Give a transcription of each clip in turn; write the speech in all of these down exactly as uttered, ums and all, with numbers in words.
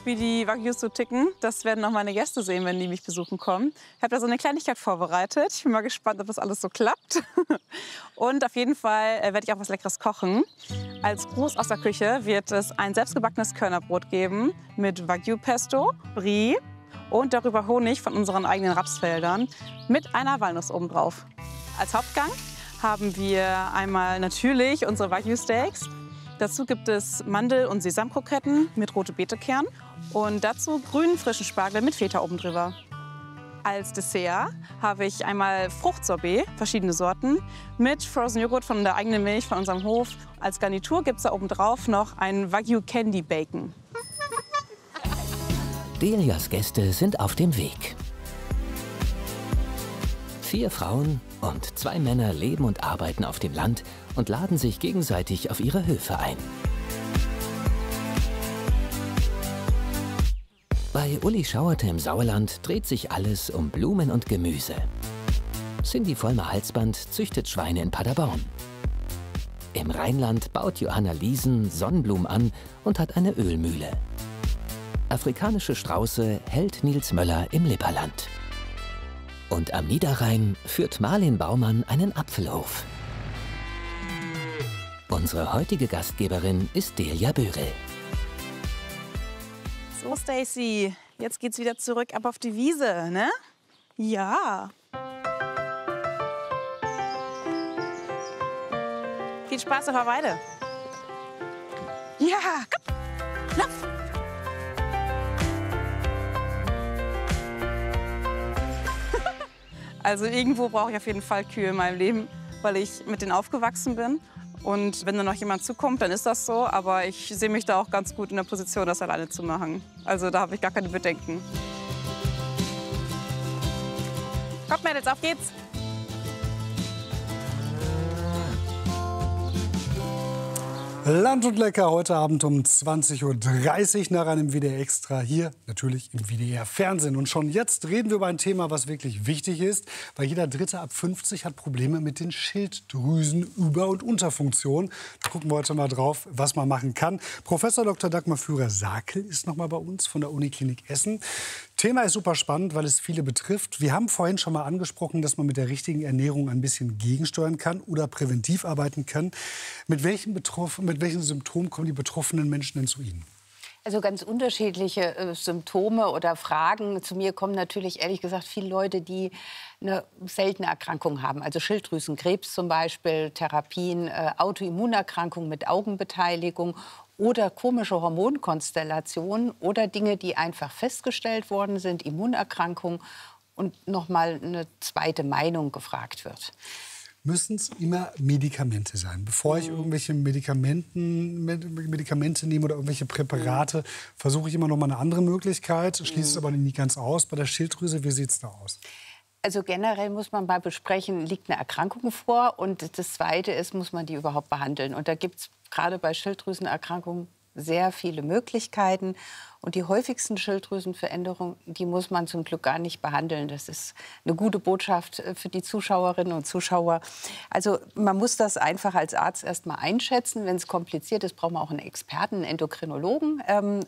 wie die Wagyus so ticken. Das werden noch meine Gäste sehen, wenn die mich besuchen kommen. Ich habe da so eine Kleinigkeit vorbereitet. Ich bin mal gespannt, ob das alles so klappt. Und auf jeden Fall äh, werde ich auch was Leckeres kochen. Als Gruß aus der Küche wird es ein selbstgebackenes Körnerbrot geben mit Wagyu-Pesto, Brie und darüber Honig von unseren eigenen Rapsfeldern mit einer Walnuss obendrauf. Als Hauptgang haben wir einmal natürlich unsere Wagyu-Steaks. Dazu gibt es Mandel- und Sesamkroketten mit rote Beetekern und dazu grünen frischen Spargel mit Feta oben drüber. Als Dessert habe ich einmal Fruchtsorbet, verschiedene Sorten, mit Frozen Joghurt von der eigenen Milch von unserem Hof. Als Garnitur gibt es da oben drauf noch ein Wagyu Candy Bacon. Delias Gäste sind auf dem Weg. Vier Frauen und zwei Männer leben und arbeiten auf dem Land und laden sich gegenseitig auf ihre Höfe ein. Bei Uli Schauerte im Sauerland dreht sich alles um Blumen und Gemüse. Cindy Vollmer-Halsband züchtet Schweine in Paderborn. Im Rheinland baut Johanna Liesen Sonnenblumen an und hat eine Ölmühle. Afrikanische Strauße hält Nils Möller im Lipperland. Und am Niederrhein führt Marlin Baumann einen Apfelhof. Unsere heutige Gastgeberin ist Delia Börel. So, Stacy, jetzt geht's wieder zurück ab auf die Wiese, ne? Ja. Viel Spaß auf der Weide. Ja, komm, lauf. Also irgendwo brauche ich auf jeden Fall Kühe in meinem Leben, weil ich mit denen aufgewachsen bin. Und wenn da noch jemand zukommt, dann ist das so. Aber ich sehe mich da auch ganz gut in der Position, das alleine zu machen. Also da habe ich gar keine Bedenken. Kommt, Mädels, auf geht's! Land und Lecker heute Abend um zwanzig Uhr dreißig nach einem W D R Extra hier natürlich im W D R Fernsehen. Und schon jetzt reden wir über ein Thema, was wirklich wichtig ist, weil jeder Dritte ab fünfzig hat Probleme mit den Schilddrüsenüber- und Unterfunktionen. Da gucken wir heute mal drauf, was man machen kann. Professor Doktor Dagmar Führer-Sakel ist noch mal bei uns von der Uniklinik Essen. Thema ist super spannend, weil es viele betrifft. Wir haben vorhin schon mal angesprochen, dass man mit der richtigen Ernährung ein bisschen gegensteuern kann oder präventiv arbeiten kann. Mit welchen, Betroff- mit welchen Symptomen kommen die betroffenen Menschen denn zu Ihnen? Also ganz unterschiedliche äh, Symptome oder Fragen. Zu mir kommen natürlich ehrlich gesagt viele Leute, die eine seltene Erkrankung haben. Also Schilddrüsenkrebs zum Beispiel, Therapien, äh, Autoimmunerkrankungen mit Augenbeteiligung oder komische Hormonkonstellationen oder Dinge, die einfach festgestellt worden sind, Immunerkrankungen und noch mal eine zweite Meinung gefragt wird. Müssen es immer Medikamente sein? Bevor ich irgendwelche Medikamenten, Medikamente nehme oder irgendwelche Präparate, versuche ich immer noch mal eine andere Möglichkeit, schließe es aber nicht ganz aus. Bei der Schilddrüse, wie sieht es da aus? Also generell muss man mal besprechen, liegt eine Erkrankung vor? Und das Zweite ist, muss man die überhaupt behandeln? Und da gibt es gerade bei Schilddrüsenerkrankungen sehr viele Möglichkeiten. Und die häufigsten Schilddrüsenveränderungen, die muss man zum Glück gar nicht behandeln. Das ist eine gute Botschaft für die Zuschauerinnen und Zuschauer. Also man muss das einfach als Arzt erst mal einschätzen. Wenn es kompliziert ist, braucht man auch einen Experten, einen Endokrinologen.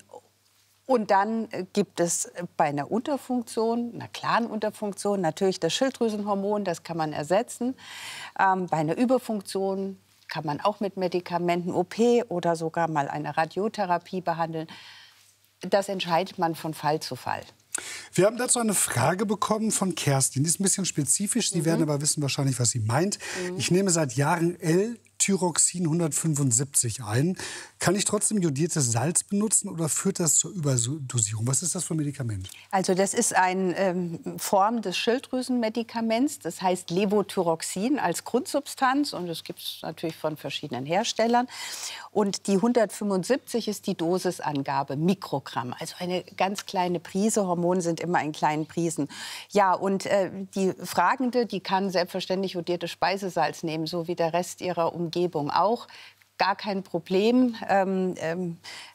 Und dann gibt es bei einer Unterfunktion, einer klaren Unterfunktion, natürlich das Schilddrüsenhormon, das kann man ersetzen. Bei einer Überfunktion kann man auch mit Medikamenten O P oder sogar mal eine Radiotherapie behandeln. Das entscheidet man von Fall zu Fall. Wir haben dazu eine Frage bekommen von Kerstin. Die ist ein bisschen spezifisch. Sie mhm. werden aber wissen wahrscheinlich, was sie meint. Mhm. Ich nehme seit Jahren L-Tyroxin hundertfünfundsiebzig ein. Kann ich trotzdem jodiertes Salz benutzen oder führt das zur Überdosierung? Was ist das für ein Medikament? Also das ist eine ähm, Form des Schilddrüsenmedikaments. Das heißt Levothyroxin als Grundsubstanz. Und das gibt es natürlich von verschiedenen Herstellern. Und die hundertfünfundsiebzig ist die Dosisangabe, Mikrogramm. Also eine ganz kleine Prise. Hormone sind immer in kleinen Prisen. Ja, und äh, die Fragende, die kann selbstverständlich jodiertes Speisesalz nehmen, so wie der Rest ihrer Umgebung auch. Gar kein Problem. Ähm, ähm,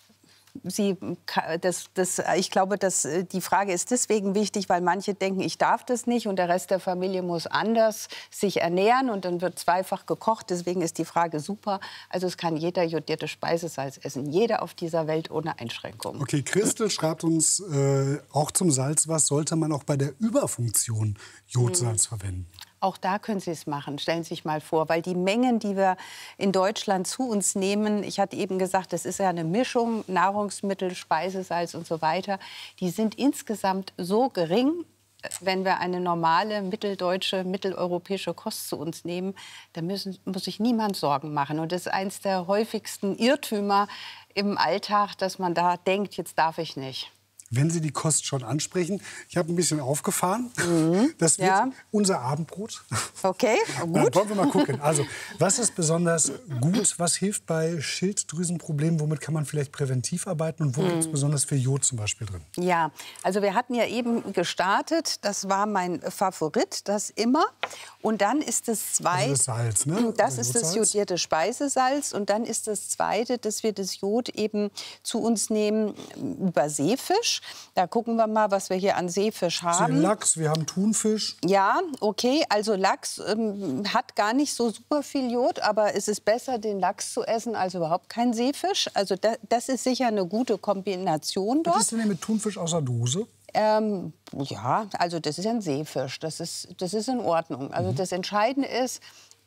Sie, das, das, ich glaube, dass die Frage ist deswegen wichtig, weil manche denken, ich darf das nicht und der Rest der Familie muss anders sich ernähren und dann wird zweifach gekocht. Deswegen ist die Frage super. Also es kann jeder jodierte Speisesalz essen, jeder auf dieser Welt ohne Einschränkung. Okay, Christel schreibt uns äh, auch zum Salz, was sollte man auch bei der Überfunktion Jodsalz mhm. verwenden? Auch da können Sie es machen, stellen Sie sich mal vor. Weil die Mengen, die wir in Deutschland zu uns nehmen, ich hatte eben gesagt, das ist ja eine Mischung, Nahrungsmittel, Speisesalz und so weiter, die sind insgesamt so gering, wenn wir eine normale mitteldeutsche, mitteleuropäische Kost zu uns nehmen, dann müssen, muss sich niemand Sorgen machen. Und das ist eines der häufigsten Irrtümer im Alltag, dass man da denkt, jetzt darf ich nicht. Wenn Sie die Kost schon ansprechen, ich habe ein bisschen aufgefahren. Mhm. Das wird ja unser Abendbrot. Okay, gut. Dann wollen wir mal gucken. Also, was ist besonders gut? Was hilft bei Schilddrüsenproblemen? Womit kann man vielleicht präventiv arbeiten? Und wo mhm. gibt es besonders viel Jod zum Beispiel drin? Ja, also wir hatten ja eben gestartet. Das war mein Favorit, das immer. Und dann ist das zweite, also das Salz, ne? Das ist das jodierte Speisesalz. Und dann ist das zweite, dass wir das Jod eben zu uns nehmen über Seefisch. Da gucken wir mal, was wir hier an Seefisch haben. Wir haben Lachs, wir haben Thunfisch. Ja, okay. Also Lachs ähm, hat gar nicht so super viel Jod, aber es ist besser, den Lachs zu essen, als überhaupt kein Seefisch. Also da, das ist sicher eine gute Kombination dort. Was ist denn mit Thunfisch aus der Dose? Ähm, ja, also das ist ein Seefisch. Das ist, das ist in Ordnung. Also mhm. das Entscheidende ist,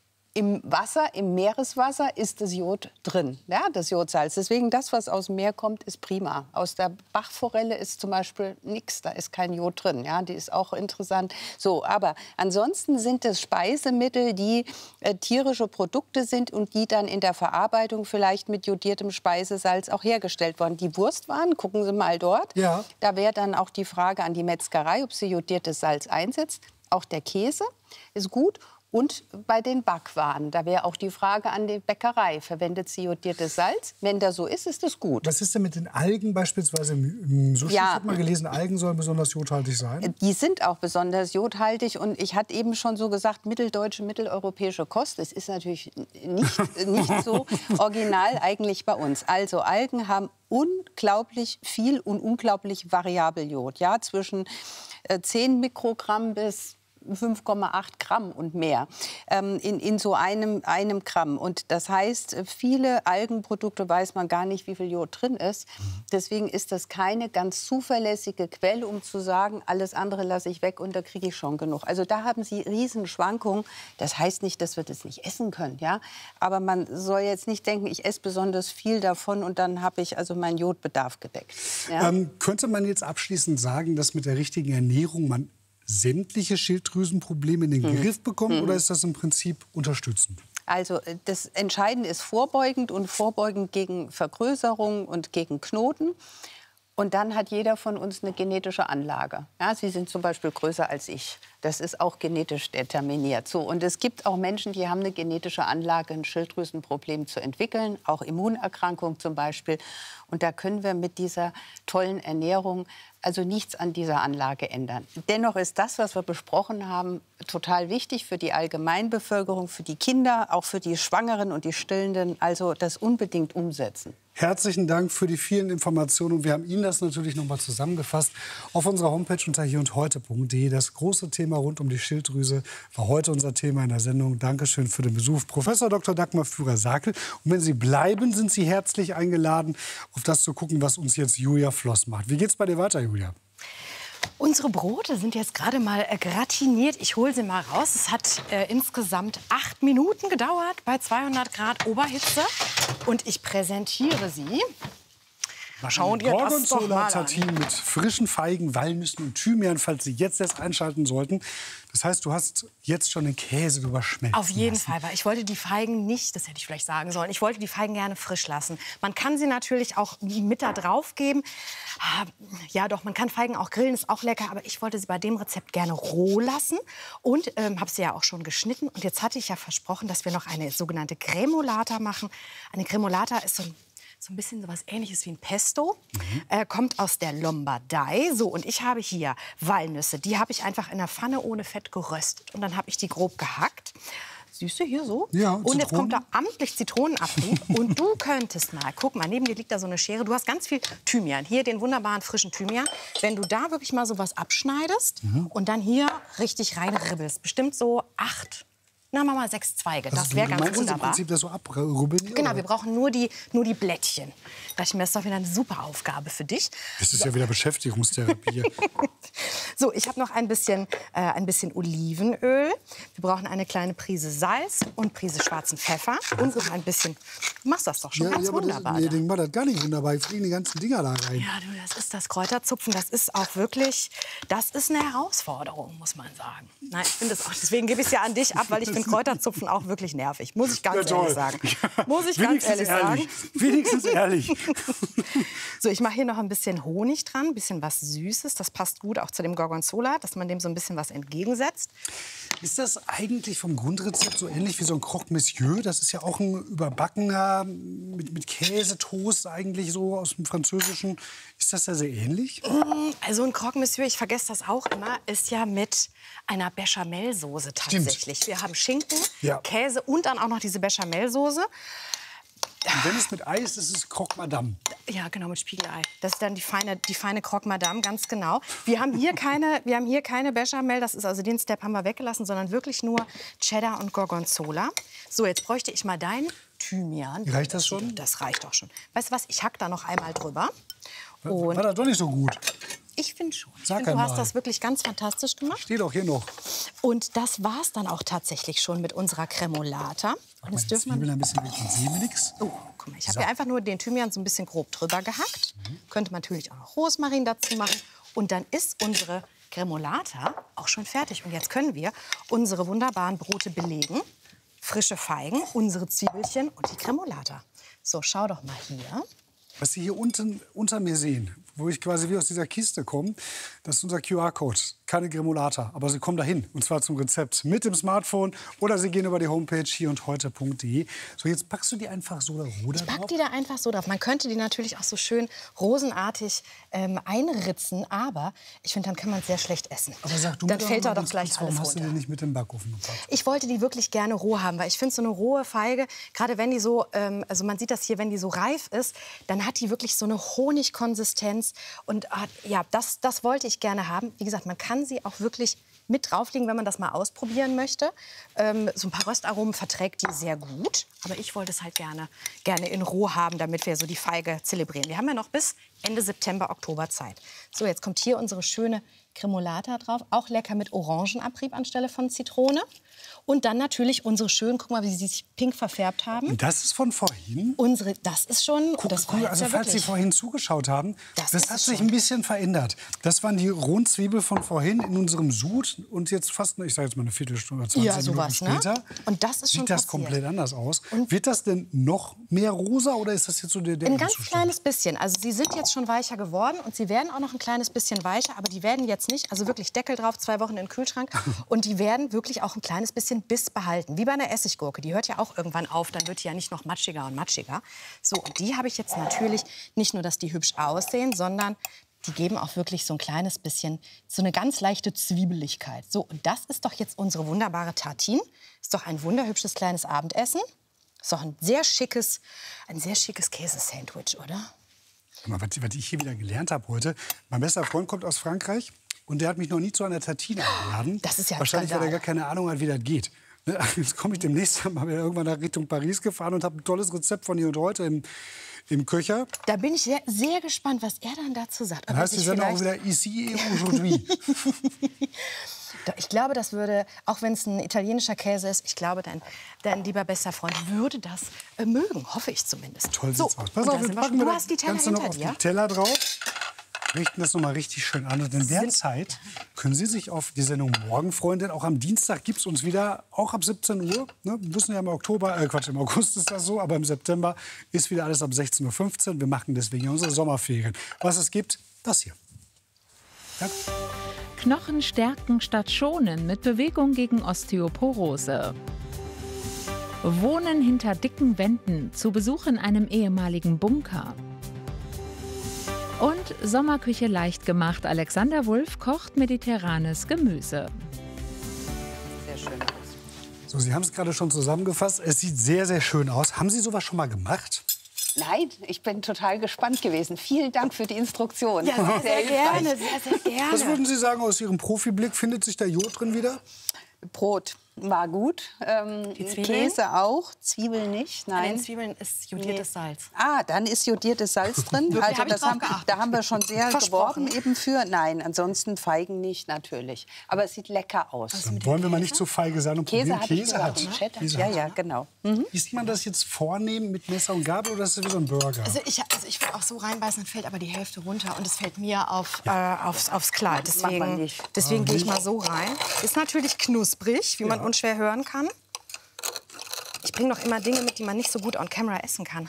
im Wasser, im Meereswasser ist das Jod drin, ja, das Jodsalz. Deswegen das, was aus dem Meer kommt, ist prima. Aus der Bachforelle ist zum Beispiel nichts, da ist kein Jod drin. Ja, die ist auch interessant. So, aber ansonsten sind es Speisemittel, die äh, tierische Produkte sind und die dann in der Verarbeitung vielleicht mit jodiertem Speisesalz auch hergestellt wurden. Die Wurstwaren, gucken Sie mal dort. Ja. Da wäre dann auch die Frage an die Metzgerei, ob sie jodiertes Salz einsetzt. Auch der Käse ist gut. Und bei den Backwaren, da wäre auch die Frage an die Bäckerei, verwendet sie jodiertes Salz? Wenn das so ist, ist das gut. Was ist denn mit den Algen beispielsweise im Sushi? Ja. Ich habe mal gelesen, Algen sollen besonders jodhaltig sein. Die sind auch besonders jodhaltig. Und ich hatte eben schon so gesagt, mitteldeutsche, mitteleuropäische Kost. Das ist natürlich nicht, nicht so original eigentlich bei uns. Also Algen haben unglaublich viel und unglaublich variabel Jod. Ja, zwischen zehn Mikrogramm bis fünf Komma acht Gramm und mehr ähm, in, in so einem, einem Gramm. Und das heißt, viele Algenprodukte weiß man gar nicht, wie viel Jod drin ist. Deswegen ist das keine ganz zuverlässige Quelle, um zu sagen, alles andere lasse ich weg und da kriege ich schon genug. Also da haben Sie Riesenschwankungen. Das heißt nicht, dass wir das nicht essen können, ja? Aber man soll jetzt nicht denken, ich esse besonders viel davon und dann habe ich also meinen Jodbedarf gedeckt. Ja? Ähm, könnte man jetzt abschließend sagen, dass mit der richtigen Ernährung man sämtliche Schilddrüsenprobleme in den mhm. Griff bekommt, mhm. oder ist das im Prinzip unterstützend? Also das Entscheidende ist vorbeugend und vorbeugend gegen Vergrößerung und gegen Knoten. Und dann hat jeder von uns eine genetische Anlage. Ja, Sie sind zum Beispiel größer als ich. Das ist auch genetisch determiniert. So, und es gibt auch Menschen, die haben eine genetische Anlage, ein Schilddrüsenproblem zu entwickeln, auch Immunerkrankung zum Beispiel. Und da können wir mit dieser tollen Ernährung also nichts an dieser Anlage ändern. Dennoch ist das, was wir besprochen haben, total wichtig für die Allgemeinbevölkerung, für die Kinder, auch für die Schwangeren und die Stillenden. Also das unbedingt umsetzen. Herzlichen Dank für die vielen Informationen. Und wir haben Ihnen das natürlich noch mal zusammengefasst auf unserer Homepage unter hier und heute punkt de. Das große Thema rund um die Schilddrüse war heute unser Thema in der Sendung. Dankeschön für den Besuch, Professor Doktor Dagmar Führer-Sakel. Und wenn Sie bleiben, sind Sie herzlich eingeladen, auf das zu gucken, was uns jetzt Julia Floss macht. Wie geht's bei dir weiter, Julia? Unsere Brote sind jetzt gerade mal äh, gratiniert. Ich hole sie mal raus. Es hat äh, insgesamt acht Minuten gedauert bei zweihundert Grad Oberhitze. Und ich präsentiere sie. Mal schauen, Gorgonzola-Tartine mit frischen Feigen, Walnüssen und Thymian, falls Sie jetzt erst einschalten sollten. Das heißt, du hast jetzt schon den Käse drüber schmelzen Auf jeden lassen. Fall, weil ich wollte die Feigen nicht, das hätte ich vielleicht sagen sollen, ich wollte die Feigen gerne frisch lassen. Man kann sie natürlich auch mit da drauf geben. Ja doch, man kann Feigen auch grillen, ist auch lecker, aber ich wollte sie bei dem Rezept gerne roh lassen und ähm, habe sie ja auch schon geschnitten. Und jetzt hatte ich ja versprochen, dass wir noch eine sogenannte Gremolata machen. Eine Gremolata ist so ein So ein bisschen so was Ähnliches wie ein Pesto. Mhm. Äh, kommt aus der Lombardei. So, und ich habe hier Walnüsse. Die habe ich einfach in der Pfanne ohne Fett geröstet. Und dann habe ich die grob gehackt. Siehst du hier so? Ja, und jetzt Zitronen. kommt da amtlich Zitronenabrieb. Und du könntest mal, guck mal, neben dir liegt da so eine Schere. Du hast ganz viel Thymian. Hier den wunderbaren frischen Thymian. Wenn du da wirklich mal so was abschneidest mhm. und dann hier richtig reinribbelst, bestimmt so acht, na mal sechs Zweige. Das Also, wäre du ganz meinst wunderbar. Im Prinzip das so abrubbeln? Genau, oder? wir brauchen nur die, nur die Blättchen. Da dachte ich mir, das ist doch wieder eine super Aufgabe für dich. Das ist ja wieder Beschäftigungstherapie. So, ich habe noch ein bisschen, äh, ein bisschen Olivenöl. Wir brauchen eine kleine Prise Salz und Prise schwarzen Pfeffer. Und noch ein bisschen, du machst das doch schon ja, ganz ja, aber wunderbar. Das, nee, da. den macht das gar nicht wunderbar. Ich fliegen die ganzen Dinger da rein. Ja, du, das ist das Kräuterzupfen. Das ist auch wirklich, das ist eine Herausforderung, muss man sagen. Nein, ich finde es auch. Deswegen gebe ich es ja an dich ab, weil ich finde Kräuterzupfen auch wirklich nervig. Muss ich ganz Ja, ehrlich sagen. Muss ich ganz Wenigstens ehrlich ehrlich. sagen. Wenigstens ehrlich. So, ich mache hier noch ein bisschen Honig dran, ein bisschen was Süßes. Das passt gut auch zu dem Gorgonzola, dass man dem so ein bisschen was entgegensetzt. Ist das eigentlich vom Grundrezept so ähnlich wie so ein Croque Monsieur? Das ist ja auch ein überbackener mit, mit Käsetoast eigentlich so aus dem Französischen. Ist das da sehr ähnlich? Also ein Croque Monsieur, ich vergesse das auch immer, ist ja mit einer Bechamelsoße tatsächlich. Stimmt. Wir haben Schinken, Ja. Käse und dann auch noch diese Bechamelsoße. Und wenn es mit Ei ist, ist es Croque Madame. Ja, genau, mit Spiegelei. Das ist dann die feine, die feine Croque Madame, ganz genau. Wir haben hier keine, wir haben hier keine Bechamel, das ist also den Step haben wir weggelassen, sondern wirklich nur Cheddar und Gorgonzola. So, jetzt bräuchte ich mal deinen Thymian. Reicht das schon? Das reicht doch schon. Weißt du was, ich hack da noch einmal drüber. War, war das doch nicht so gut? Ich finde schon. Ich Sag find, du hast einmal. das wirklich ganz fantastisch gemacht. Steht auch hier noch. Und das war's dann auch tatsächlich schon mit unserer Cremolata. Und jetzt dürfen Zwiebeln wir... ein bisschen richtig sämelig. Oh, guck mal, ich habe So. hier einfach nur den Thymian so ein bisschen grob drüber gehackt. Könnte man natürlich auch noch Rosmarin dazu machen. Und dann ist unsere Cremolata auch schon fertig. Und jetzt können wir unsere wunderbaren Brote belegen. Frische Feigen, unsere Zwiebelchen und die Cremolata. So, schau doch mal hier. Was Sie hier unten unter mir sehen, wo ich quasi wie aus dieser Kiste komme, das ist unser Q R-Code. Keine Gremolata, aber Sie kommen dahin, und zwar zum Rezept mit dem Smartphone oder Sie gehen über die Homepage hier und heute punkt de. So, jetzt packst du die einfach so da roh da Ich pack drauf. die da einfach so drauf. Man könnte die natürlich auch so schön rosenartig ähm, einritzen, aber ich finde, dann kann man es sehr schlecht essen. Aber sag du dann mir doch fällt mal da doch ganz gleich kurz, warum alles hast du runter. den nicht mit dem Backofen gepackt? Ich wollte die wirklich gerne roh haben, weil ich finde so eine rohe Feige, gerade wenn die so, ähm, also man sieht das hier, wenn die so reif ist, dann hat die wirklich so eine Honigkonsistenz und äh, ja, das, das wollte ich gerne haben. Wie gesagt, man kann sie auch wirklich mit drauflegen, wenn man das mal ausprobieren möchte. Ähm, so ein paar Röstaromen verträgt die sehr gut, aber ich wollte es halt gerne, gerne in roh haben, damit wir so die Feige zelebrieren. Wir haben ja noch bis Ende September, Oktober Zeit. So, jetzt kommt hier unsere schöne Cremolata drauf, auch lecker mit Orangenabrieb anstelle von Zitrone. Und dann natürlich unsere schönen, guck mal, wie sie sich pink verfärbt haben. Und das ist von vorhin? Unsere, das ist schon, Guck, das war guck, jetzt also ja falls Sie wirklich. vorhin zugeschaut haben, Das das, ist hat es sich schon. ein bisschen verändert. Das waren die rohen Zwiebeln von vorhin in unserem Sud und jetzt fast, ich sage jetzt mal eine Viertelstunde, zwanzig Ja, Minuten sowas, ne? später. Und das ist schon sieht das passiert. komplett anders aus. Und- Wird das denn noch mehr rosa oder ist das jetzt so der, der Ein ganz Endzustand? kleines bisschen. Also sie sind jetzt schon weicher geworden und sie werden auch noch ein kleines bisschen weicher, aber die werden jetzt nicht, also wirklich Deckel drauf, zwei Wochen in den Kühlschrank und die werden wirklich auch ein kleines bisschen Biss behalten, wie bei einer Essiggurke. Die hört ja auch irgendwann auf, dann wird die ja nicht noch matschiger und matschiger. So, und die habe ich jetzt natürlich nicht nur, dass die hübsch aussehen, sondern die geben auch wirklich so ein kleines bisschen, so eine ganz leichte Zwiebeligkeit. So, und das ist doch jetzt unsere wunderbare Tartine. Ist doch ein wunderhübsches kleines Abendessen. Ist doch ein sehr schickes, ein sehr schickes Käsesandwich, oder? Mal, was, was ich hier wieder gelernt habe heute, mein bester Freund kommt aus Frankreich und der hat mich noch nie zu einer Tartine eingeladen. Das ist ja ein Wahrscheinlich, weil er Skandal. gar keine Ahnung hat, wie das geht. Ne, Jetzt komme ich demnächst mal wieder irgendwann nach Richtung Paris gefahren und habe ein tolles Rezept von hier und heute im, im Köcher. Da bin ich sehr, sehr gespannt, was er dann dazu sagt. Ob Dann er heißt die sich Sendung auch vielleicht- wieder Ici et aujourd'hui. Doch, ich glaube, das würde, auch wenn es ein italienischer Käse ist, ich glaube, dein, dein lieber bester Freund würde das äh, mögen, hoffe ich zumindest. Toll so, sieht's aus. Pass und auf, da wir sind wir packen schon. wir Du das hast die Teller Ganze noch hinter auf dir. den Teller drauf. Richten das noch mal richtig schön an. Und in der Sind- Zeit können Sie sich auf die Sendung morgen freuen, denn auch am Dienstag gibt es uns wieder, auch ab siebzehn Uhr. Ne? Wir wissen ja im Oktober, äh Quatsch, im August ist das so, aber im September ist wieder alles ab sechzehn Uhr fünfzehn. Wir machen deswegen ja unsere Sommerferien. Was es gibt, das hier. Danke. Knochen stärken statt schonen mit Bewegung gegen Osteoporose. Wohnen hinter dicken Wänden, zu Besuch in einem ehemaligen Bunker. Und Sommerküche leicht gemacht. Alexander Wulff kocht mediterranes Gemüse. Sehr schön aus. So, Sie haben es gerade schon zusammengefasst. Es sieht sehr, sehr schön aus. Haben Sie sowas schon mal gemacht? Nein, ich bin total gespannt gewesen. Vielen Dank für die Instruktion. Ja, sehr, sehr gerne, hilfreich. sehr, sehr gerne. Was würden Sie sagen aus Ihrem Profiblick? Findet sich da Jod drin wieder? Brot war gut. Ähm, Die Zwiebeln? Käse auch. Zwiebeln nicht. An den Nein. Zwiebeln ist jodiertes Salz. Ah, dann ist jodiertes Salz drin. Wirklich, Also hab ich das drauf haben, geachtet. da haben wir schon sehr Versprochen. geworben eben für. Nein, ansonsten Feigen nicht natürlich. Aber es sieht lecker aus. Dann wollen wir mal nicht zu feige sein und Käse probieren. hatte ich Käse gesagt, hat. und Cheddar. Käse Ja, hat. ja, genau. Mhm. Isst man das jetzt vornehmen mit Messer und Gabel oder ist das wie so ein Burger? Also ich, also ich würde auch so reinbeißen, dann fällt aber die Hälfte runter und es fällt mir auf, äh, aufs, aufs Kleid. Macht man Deswegen, nicht. deswegen gehe ich mal so rein. Ist natürlich knusprig, wie man Ja. unschwer hören kann. Ich bringe noch immer Dinge mit, die man nicht so gut on camera essen kann.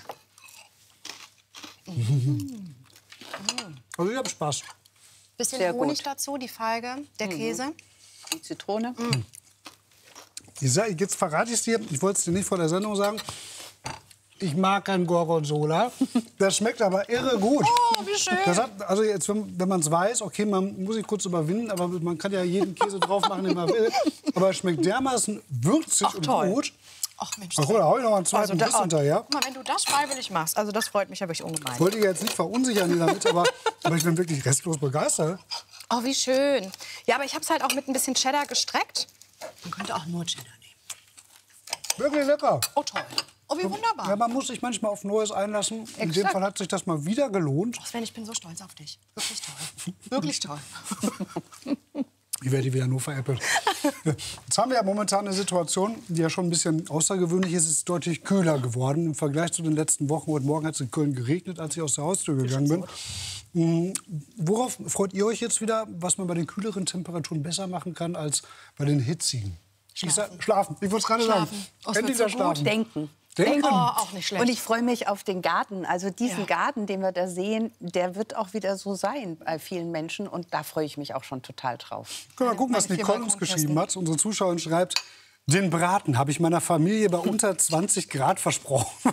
Also ich habe Spaß. Bisschen Sehr Honig gut. dazu, die Feige, der Käse. Die Zitrone. Ich sag, jetzt verrate ich es dir. Ich wollte es dir nicht vor der Sendung sagen. Ich mag kein Gorgonzola. Das schmeckt aber irre gut. Oh, wie schön. Das hat, also jetzt, wenn, wenn man es weiß, okay, man muss sich kurz überwinden, aber man kann ja jeden Käse drauf machen, den man will. Aber es schmeckt dermaßen würzig Ach, und toll. gut. Ach Mensch. Ach, da hau ich noch mal einen zweiten da- Biss hinterher. Guck mal, wenn du das freiwillig machst, also das freut mich ja wirklich ungemein. Ich wollte dich jetzt nicht verunsichern hier damit, aber, aber ich bin wirklich restlos begeistert. Oh, wie schön. Ja, aber ich habe es halt auch mit ein bisschen Cheddar gestreckt. Man könnte auch nur Cheddar nehmen. Wirklich lecker. Oh, toll. Oh, wie wunderbar. Ja, man muss sich manchmal auf Neues einlassen. In dem Exakt. Fall hat sich das mal wieder gelohnt. Sven, ich bin so stolz auf dich. Wirklich toll. Wirklich toll. Ich werde wieder nur veräppelt. Jetzt haben wir ja momentan eine Situation, die ja schon ein bisschen außergewöhnlich ist. Es ist deutlich kühler geworden im Vergleich zu den letzten Wochen. Heute Morgen hat es in Köln geregnet, als ich aus der Haustür gegangen bin. Mhm. Worauf freut ihr euch jetzt wieder, was man bei den kühleren Temperaturen besser machen kann als bei den hitzigen? Schlafen. Ich sag, schlafen. Ich wollte es gerade sagen. Schlafen. Oh, es Endlich wird wieder so schlafen. gut. Denken. Denken. Oh, auch nicht schlecht. Und ich freue mich auf den Garten. Also diesen Ja. Garten, den wir da sehen, der wird auch wieder so sein bei vielen Menschen. Und da freue ich mich auch schon total drauf. Können wir gucken, was Meine vier Nicole uns Balkonkästen. geschrieben hat. Unsere Zuschauerin schreibt, den Braten habe ich meiner Familie bei unter zwanzig Grad versprochen.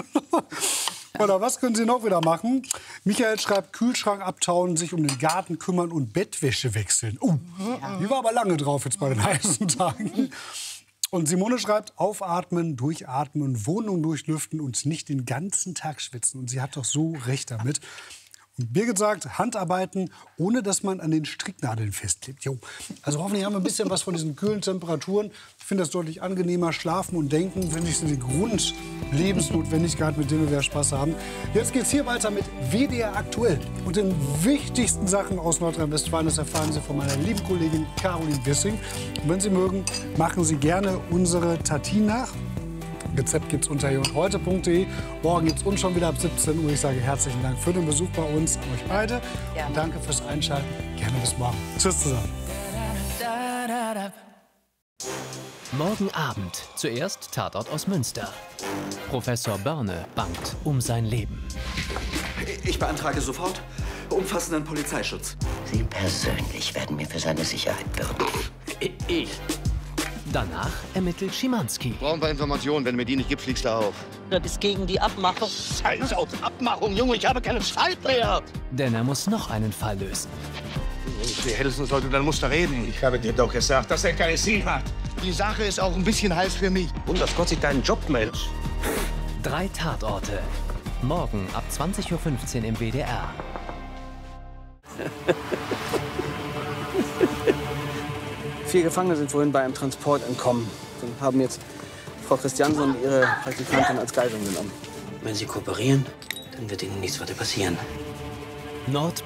Oder was können Sie noch wieder machen? Michael schreibt, Kühlschrank abtauen, sich um den Garten kümmern und Bettwäsche wechseln. Oh, die war aber lange drauf jetzt bei den heißen Tagen. Und Simone schreibt, aufatmen, durchatmen, Wohnung durchlüften und nicht den ganzen Tag schwitzen. Und sie hat doch so recht damit. Und Birgit sagt, Handarbeiten, ohne dass man an den Stricknadeln festklebt. Jo. Also hoffentlich haben wir ein bisschen was von diesen kühlen Temperaturen. Ich finde das deutlich angenehmer. Schlafen und Denken, finde ich, sind die Grundlebensnotwendigkeiten, mit denen wir Spaß haben. Jetzt geht's hier weiter mit W D R aktuell. Und den wichtigsten Sachen aus Nordrhein-Westfalen, das erfahren Sie von meiner lieben Kollegin Caroline Wissing. Und wenn Sie mögen, machen Sie gerne unsere Tatin nach. Rezept gibt's unter j heute punkt de. Morgen gibt's uns schon wieder ab siebzehn Uhr. Ich sage herzlichen Dank für den Besuch bei uns, an euch beide. Gerne. Und danke fürs Einschalten. Gerne bis morgen. Tschüss zusammen. Morgen Abend. Zuerst Tatort aus Münster. Professor Börne bangt um sein Leben. Ich beantrage sofort umfassenden Polizeischutz. Sie persönlich werden mir für seine Sicherheit bürgen. Ich. Danach ermittelt Schimanski. Brauchen wir Informationen. Wenn du mir die nicht gibst, fliegst du auf. Das ist gegen die Abmachung. Scheiß auf Abmachung, Junge. Ich habe keine Zeit mehr. Denn er muss noch einen Fall lösen. Wir hätten sollte, dann musst du reden. Ich habe dir doch gesagt, dass er keine Ziel hat. Die Sache ist auch ein bisschen heiß für mich. Und dass Gott sich deinen Job meldet. Drei Tatorte. Morgen ab zwanzig Uhr fünfzehn im W D R. Vier Gefangene sind vorhin bei einem Transport entkommen und haben jetzt Frau Christiansen und ihre Praktikantin als Geiseln genommen. Wenn Sie kooperieren, dann wird Ihnen nichts weiter passieren. Nord